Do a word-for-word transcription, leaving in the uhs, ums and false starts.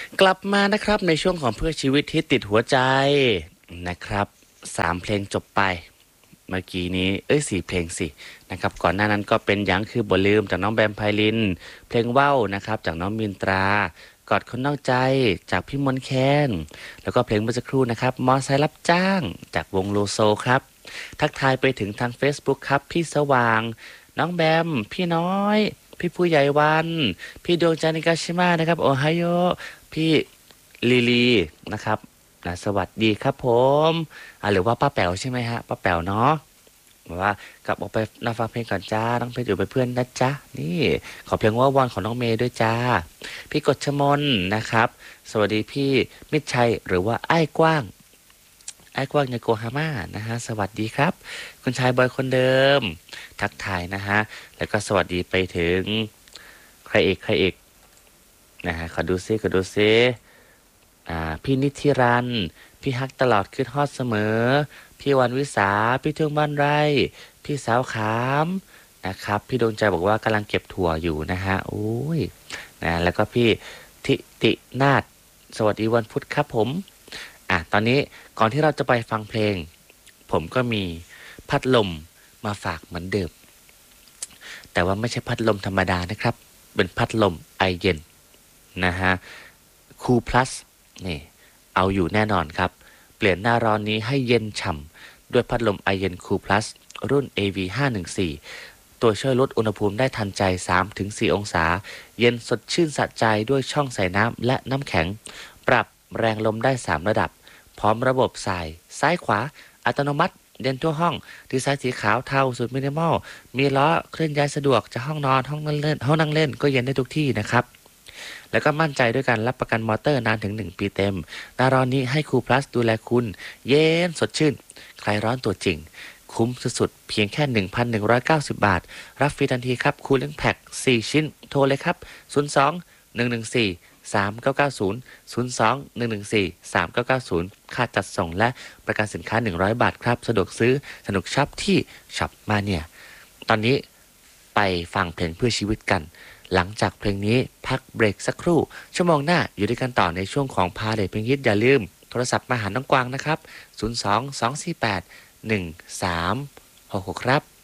กลับมานะครับในช่วงของเพื่อชีวิตที่ติดหัวใจนะครับสามเพลงจบไปเมื่อกี้นี้เอ้ยสี่เพลงสินะครับก่อนหน้านั้นก็เป็นหยังคือบ่ลืมจากน้องแบมไพลินเพลงว่าวนะครับจากน้องมินตรากอดคนนอกใจจากพี่มนต์แคนแล้วก็เพลงเมื่อสักครู่นะครับมอไซค์รับจ้างจากวงโลโซครับทักทายไปถึงทาง Facebook ครับพี่สว่างน้องแบมพี่น้อยพี่ผู้ใหญ่วันพี่ดวงจันทร์นิกาชิมานะครับโอไฮโอ พี่ลีลีนะครับนะสวัสดีครับผมอ่าหรือว่าป้าแป๋วใช่ไหมฮะป้าแป๋วเนาะบอกว่ากลับออกไปนั่งฟังเพลงก่อนจ้าน้องเพชรอยู่เป็นเพื่อนนะจ๊ะนี่ขอเพลงว่าวอนของน้องเมย์ด้วยจ้าพี่กฎชมนนะครับสวัสดีพี่มิตรชัยหรือว่าไอ้กว้างไอ้กว้างในโกฮาม่านะฮะสวัสดีครับคุณชายบอยคนเดิมทักทายนะฮะแล้วก็สวัสดีไปถึงใครเอกใครเอกนะฮะขอดูซิขอดูซิ อ่าพี่นิธิรัน พี่ฮักตลอดคืนฮอดเสมอ พี่วันวิสา พี่เทืองบ้านไร่ พี่สาวขามนะครับ พี่ดวงใจบอกว่ากำลังเก็บถั่วอยู่นะฮะโอ้ยนะแล้วก็พี่ทิตินาฏสวัสดีวันพุธครับผมอ่ะตอนนี้ก่อนที่เราจะไปฟังเพลง ผมก็มีพัดลมมาฝากเหมือนเดิม แต่ว่าไม่ใช่พัดลมธรรมดานะครับ เป็นพัดลมไอเย็นนะฮะคูลพลัสนี่เอาอยู่แน่นอนครับเปลี่ยนหน้าร้อนนี้ให้เย็นฉ่ำด้วยพัดลมไอเย็นคูลพลัสรุ่น เอ วี ห้า หนึ่ง สี่ ตัวช่วยลดอุณหภูมิได้ทันใจ สามถึงสี่ องศาเย็นสดชื่นสะใจด้วยช่องใส่น้ำและน้ำแข็งปรับแรงลมได้สามระดับพร้อมระบบสายซ้ายขวาอัตโนมัติเย็นทั่วห้องดีไซน์สีขาวเทาสุดมินิมอลมีล้อเคลื่อนย้ายสะดวกจะห้องนอนห้องนั่งเล่นห้องนั่งเล่นก็เย็นได้ทุกที่นะครับแล้วก็มั่นใจด้วยการรับประกันมอเตอร์นานถึงหนึ่งปีเต็มหน้าร้อนนี้ให้คูลพลัสดูแลคุณเย็นสดชื่นใครร้อนตัวจริงคุ้มสุดๆเพียงแค่ หนึ่งพันหนึ่งร้อยเก้าสิบ บาทรับฟรีทันทีครับคูลิ่งแพ็กสี่ชิ้นโทรเลยครับศูนย์ สอง หนึ่ง หนึ่ง สี่ สาม เก้า เก้า ศูนย์ ศูนย์ สอง หนึ่ง หนึ่ง สี่ สาม เก้า เก้า ศูนย์ค่าจัดส่งและประกันสินค้าหนึ่งร้อยบาทครับสะดวกซื้อสนุกช็อปที่ช็อปมาเนี่ยตอนนี้ไปฟังเพลงเพื่อชีวิตกันหลังจากเพลงนี้พักเบรกสักครู่ชั่วโมงหน้าอยู่ด้วยกันต่อในช่วงของพาเรทเพลงฮิตอย่าลืมโทรศัพท์มาหาน้องกวางนะครับศูนย์ สอง สอง สี่ แปด หนึ่ง สาม หก หกครับ